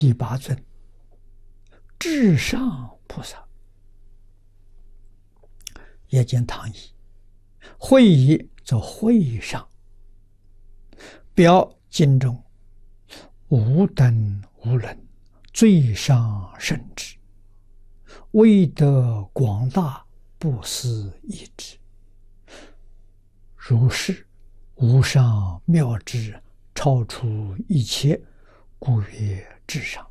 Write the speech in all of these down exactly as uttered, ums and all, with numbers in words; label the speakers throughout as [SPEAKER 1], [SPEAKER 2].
[SPEAKER 1] 第八尊至上菩萨，也见唐译，会译则会上，表经中无等无伦，最上圣智，威德广大，不思议之。如是无上妙智，超出一切，故曰至上。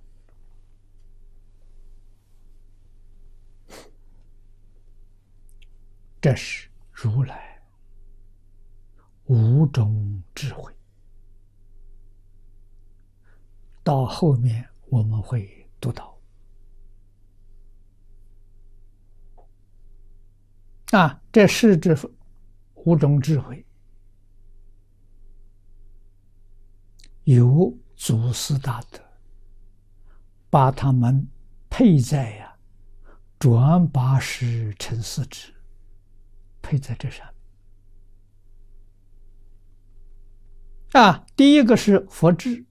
[SPEAKER 1] 这是如来五种智慧，到后面我们会读到啊，这是这五种智慧，由祖师大德把他们配在呀、啊、转八十成四智，配在这上面啊。第一个是佛智，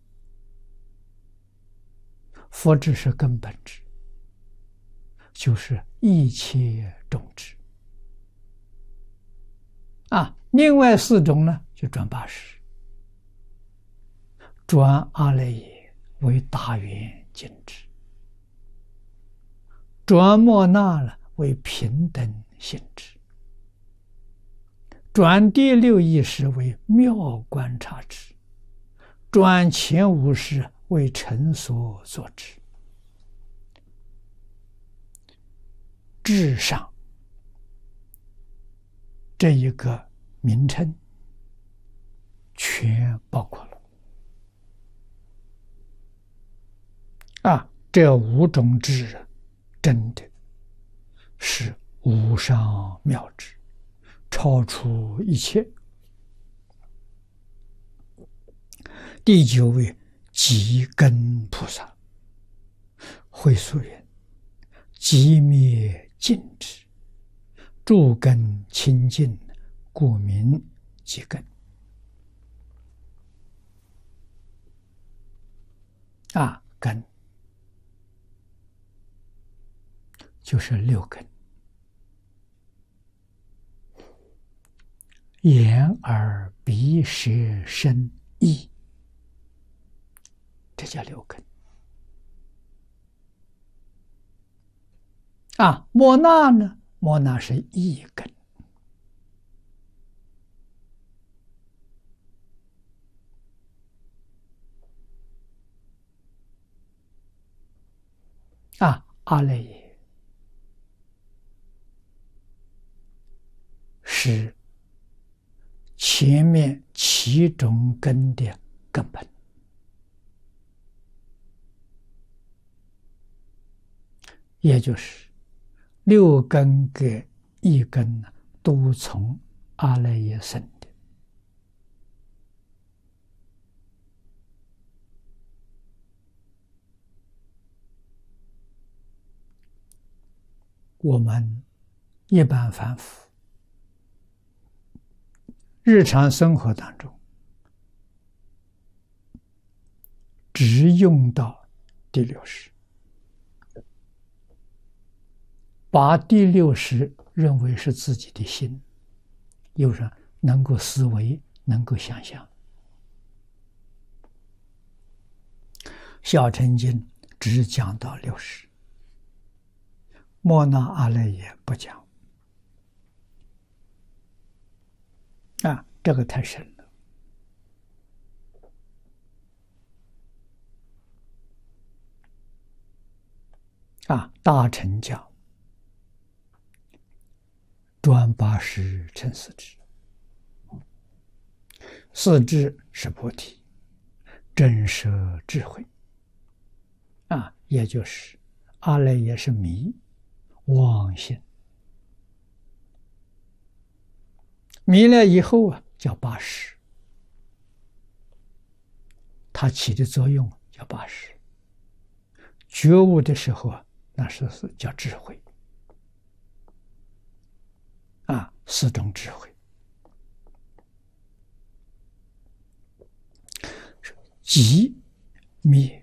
[SPEAKER 1] 佛智是根本智，就是一切种智啊。另外四种呢，就转八十，转阿赖耶为大圆净智，转末那了为平等性智，转第六意识为妙观察智，转前五识为成所作智。至上这一个名称全包括了啊，这五种智真的是无上妙智，超出一切。第九位极根菩萨，会疏云：极灭尽智，诸根清净，故名极根。啊，根就是六根：眼、耳、鼻、舌、身、意，这叫六根。啊，末那呢？末那是一根。啊，阿赖耶是前面七种根的根本，也就是六根跟一根都从阿赖耶生的。我们一般凡夫日常生活当中只用到第六识，把第六识认为是自己的心，又是能够思维，能够想象。小乘经只讲到六识，末那阿赖耶不讲啊，这个太深了啊。大乘讲转八十成四智，四智是菩提，真实智慧啊，也就是阿赖耶是迷妄心，迷了以后啊，叫八识，它起的作用叫八识。觉悟的时候啊，那是叫智慧啊，四种智慧。极灭